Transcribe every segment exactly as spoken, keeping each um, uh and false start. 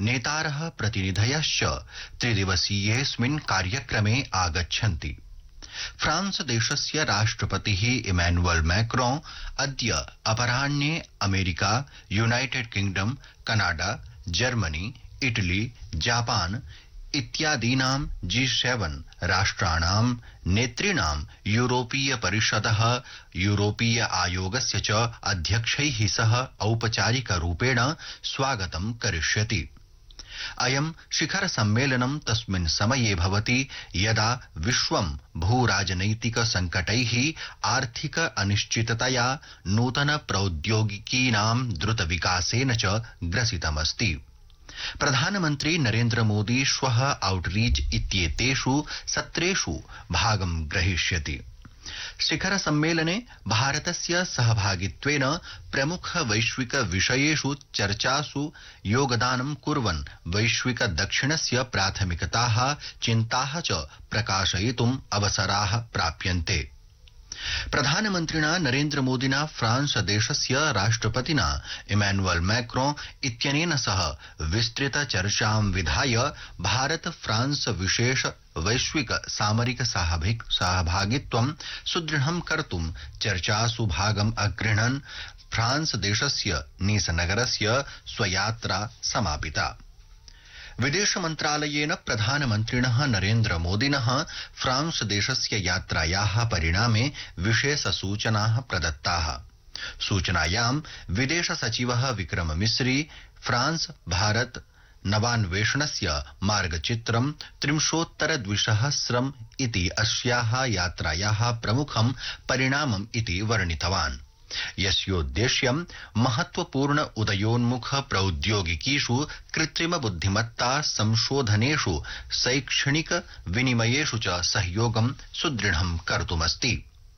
नेतारः प्रतिनिधयश्च त्रिदिवसीयेऽस्मिन् कार्यक्रमे आगच्छन्ति। फ्रांस देशस्य राष्ट्रपतिः इमैनुअल मैक्रों अद्य अपराह्ने America, United kingdom, Canada, Germany, Italy, Japan इत्यादीनां जी सेवन राष्ट्राणां नेतृणां यूरोपीय परिषदः, यूरोपीय आयोगस्य च अध्यक्षैः सह औपचारिकरूपेण स्वागतं करिष्यति। अयं शिखर सम्मेलनं तस्मिन् समये भवति यदा विश्वं भूराजनैतिक संकटैः, आर्थिक अनिश्चिततया, नूतन प्रौद्योगिकीनां द्रुत विकासेन च ग्रसितमस्ति। प्रधानमन्त्री नरेन्द्र मोदी श्वः आउटरीच इत्येतेषु सत्रेषु भागं ग्रहीष्यति। शिखर सम्मेलने भारतस्य सहभागित्वेन प्रमुख वैश्विक विषयेषु चर्चासु योगदानं कुर्वन् वैश्विक दक्षिणस्य प्राथमिकताः, चिन्ताः च प्रकाशयितुम् अवसराः प्राप्यन्ते। प्रधानमन्त्रिणा नरेन्द्र मोदिना फ्रांस देशस्य राष्ट्रपतिना इमैनुअल मैक्रों इत्यनेन सह विस्तृत चर्चां विधाय भारत फ्रांस विशेष वैश्विक सामरिक सहभागित्वं सुदृढं कर्तुं चर्चासु भागम् अगृह्णन् फ्रांस देशस्य नीस नगरस्य स्वयात्रा समापिता। विदेश मन्त्रालयेन प्रधानमन्त्रिणः नरेन्द्र मोदिनः फ्रांस देशस्य यात्रायाः परिणामे विशेष सूचनाः प्रदत्ताः। सूचनायां विदेश सचिवः विक्रम मिस्री फ्रांस भारत नवान्वेषणस्य मार्गचित्रं त्रिंशोत्तर द्विसहस्रम् इति अस्याः यात्रायाः प्रमुखं परिणामम् इति वर्णितवान्, यस्योद्देश्यं महत्वपूर्ण उदयोन्मुख प्रौद्योगिकीषु, कृत्रिम बुद्धिमत्ता संशोधनेषु, शैक्षणिक विनिमयेषु च सहयोगं सुदृढं कर्तुमस्ति।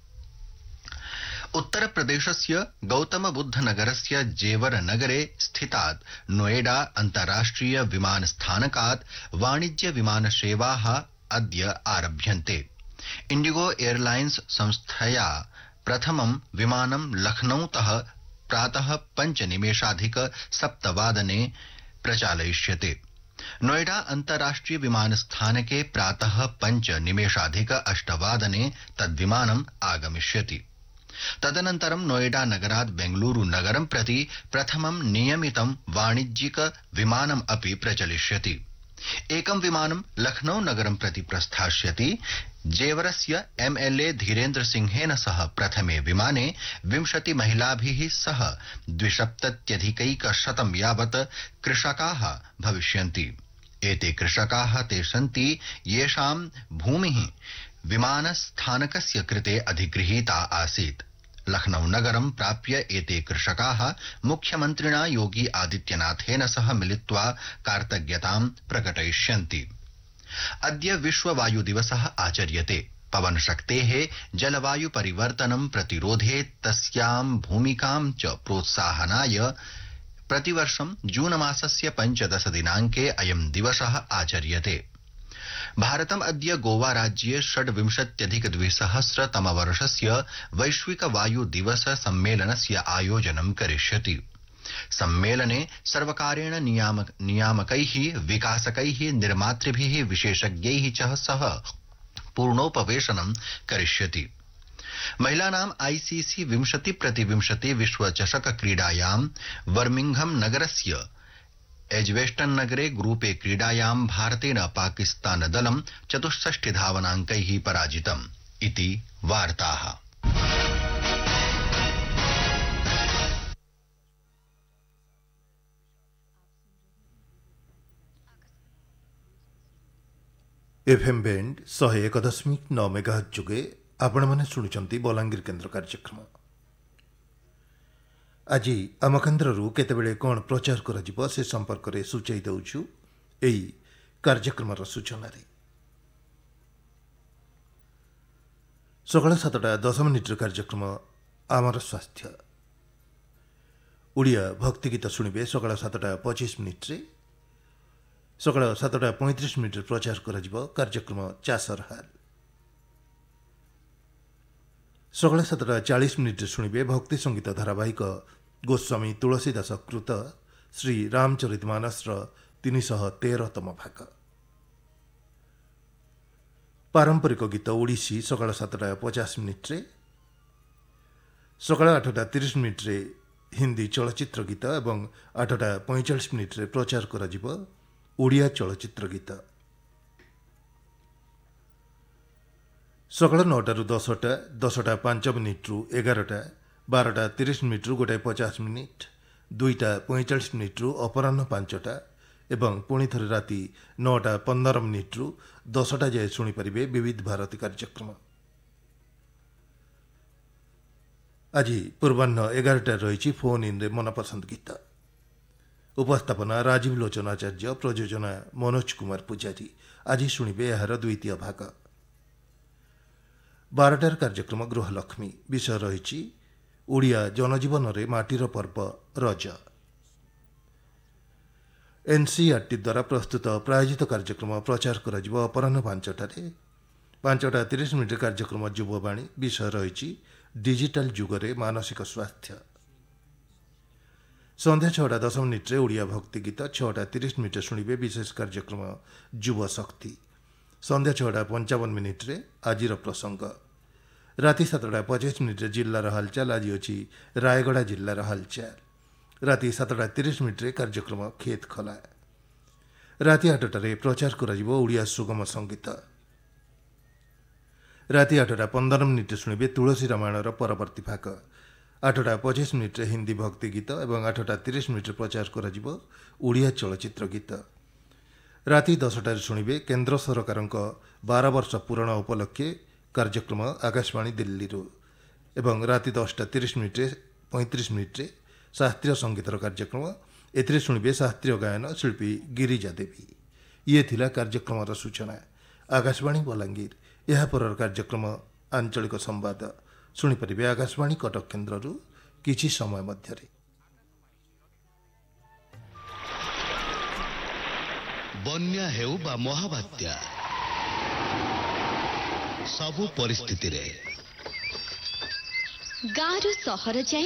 उत्तर प्रदेशस्य गौतम बुद्ध नगरस्य जेवर नगरे स्थितात् नोएडा अन्ताराष्ट्रिय विमानस्थानकात् वाणिज्य विमानसेवाः अद्य आरभ्यन्ते। इंडिगो एयरलाइन्स संस्थया प्रथमं विमानं लखनऊतः प्रातः पञ्चनिमेषाधिक सप्तवादने प्रचालयिष्यते। नोएडा अन्ताराष्ट्रिय विमानस्थानके प्रातः पञ्चनिमेषाधिक अष्टवादने तद्विमानम् आगमिष्यति। तदनन्तरं नोएडा नगरात् बेंगलुरु नगरं प्रति प्रथमं नियमितं वाणिज्यिक विमानम् अपि प्रचलिष्यति। एकं विमानं लखनऊ नगरं प्रति प्रस्थास्यति। जेवरस्य एमएलए धीरेन्द्र सिंहेन सह प्रथमे विमाने विंशति महिलाभिः सह द्विसप्तत्यधिकैकशतं यावत् कृषकाः भविष्यन्ति। एते कृषकाः ते सन्ति येषां भूमिः विमानस्थानकस्य कृते अधिगृहीता आसीत्। लखनऊ नगरं प्राप्य एते कृषकाः मुख्यमन्त्रिणा योगी आदित्यनाथेन सह मिलित्वा कार्तज्ञतां प्रकटयिष्यन्ति। अद्य विश्व वायु दिवसः आचर्यते। पवन शक्तेः जलवायु परिवर्तनं प्रतिरोधे तस्यां भूमिकां च प्रोत्साहनाय प्रतिवर्षं जून मासस्य पञ्चदश दिनाङ्के अयं दिवसः आचर्यते। भारतम् अद्य गोवा राज्ये षड्विंशत्यधिक द्विसहस्रतम वर्षस्य वैश्विक वायु दिवस सम्मेलनस्य आयोजनं करिष्यति। सम्मेलने सर्वकारेण नियामक नियामकैः, विकासकैः, निर्मातृभिः, विशेषज्ञैः च सह पूर्णोपवेशनं करिष्यति। महिलानां आईसीसी विंशति प्रति विंशति विश्व चषक क्रीडायां बर्मिंघम नगरस्य एज्वेस्टन नगरे ग्रुपे क्रीडायां भारतेन पाकिस्तान दलं चतुष्षष्टि धावनाङ्कैः पराजितम् इति वार्ताः। एफएम बैंड शहे एक दशमिक नौ मेगाहर्ट्ज जुगे आपण मैंने शुणुंट बलांगीर केन्द्र कार्यक्रम। आज आम केन्द्रु केतबेले कौन प्रचार कर से संपर्क में सूचाई दौचु यही कार्यक्रम सूचना। सकाल सातटा दस मिनिट्र कार्यक्रम आमर स्वास्थ्य ओडिया भक्ति गीत शुणिबे सकाल सातटा पचीस मिनिट्रे। सकाल सातटा पैंतीस मिनिट प्रचार कर कार्यक्रम चाषर हाल। सकाल सातटा चालीस मिनिट शुणिबे भक्ति संगीत धारावाहिक गोस्वामी तुलसीदास कृत श्री रामचरितमानस तीनशह तेरहतम भाग। पारंपरिक गीत ओडिसी सकाळ सातटा पचास मिनिट्रे, सकाळ आठटा तीस मिनिट्रे हिंदी चलचित्र गीत एवं आठटा पैंचाश मिनिट्रे प्रचार करा जिवो ओडिया चलचित्र गीत। सकाळ नौटारू दसटा, दसटा पांच मिनिट्रु एगारटा, बारटा तीस मिनिट्रु गोटाए पचास मिनिट, दुईटा पैंचाश मिनिट्रु अपराह्न पांचटा एवं पुणी थरे राति नौटा पंदर मिनिट्रु दसटा जाए शुणिपारे विविध भारती कार्यक्रम। आज पूर्वाह्न एगारटा रही फोन इन रे मनपसंद गीत। उपस्थापना राजीव लोचन आचार्य, प्रयोजना मनोज कुमार पूजारी। आज शुणिबे यार द्वितीय भाग। बारटार कार्यक्रम गृहलक्ष्मी विषय रही ओडिया जनजीवन रे माटीर पर्व रज। एनसीईआरटी द्वारा प्रस्तुत प्रायोजित कार्यक्रम प्रचार करा जिवो अपराह्न पांचटारे। पांचटा तीस मिनिट कार्यक्रम युववाणी विषय रही डिजिटल जुगरे मानसिक स्वास्थ्य। संध्या छटा दस मिनिट्रे ओडिया भक्ति गीत, छटा तीस मिनिट शुणिबे विशेष कार्यक्रम युव शक्ति। संध्या छटा पंचावन मिनिट्रे आजिर प्रसंग। राति सातटा पचास मिनिट्रे जिल्लार हालचाल। आज अच्छी रायगड़ा जिल्लार हालचाल। राति सातटा तीस मिनिट्रे कार्यक्रम खेत खला। राति आठटारे प्रचार करा जिवो ओडिया सुगम संगीत। राति आठटा पंदर मिनिट शुणिबे तुलसी रामायणर परवर्ती भाग। आठटा पचास मिनिट्रे हिंदी भक्ति गीत एवं आठटा तीस मिनिट्रे प्रचार करा जिवो ओडिया चलचित्र गीत। राति दसटारे शुणिबे केन्द्र सरकारक बारह वर्ष पूरण उपलक्षे कार्यक्रम आकाशवाणी दिल्ली एवं राति दसटा तीस मिनिट्रे पैंतीस मिनिट्रे शास्त्रीय संगीतर कार्यक्रम। एथिरे शुणिबे शास्त्रीय गायन शिल्पी गिरिजा देवी। ये थिला कार्यक्रमर सूचना। आकाशवाणी बलांगीर यह पर कार्यक्रम आंचलिक संवाद शुणिपारे आकाशवाणी कटक केन्द्ररू किछि समय मध्यरे। बन्या हेउ बा महाबात्या सबु परिस्थिति रे गाँव सहर जाए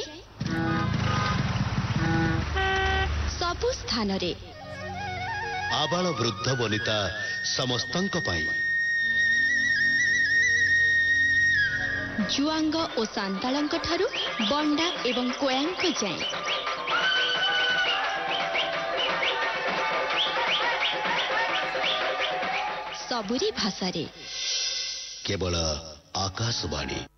सबु स्थान रे आबाल वृद्ध वनिता समस्तंक पाई जुआंग और सांतालंक ठारू बंडा एवं कोयांक जाए सबुरी भाषा रे केवल आकाशवाणी।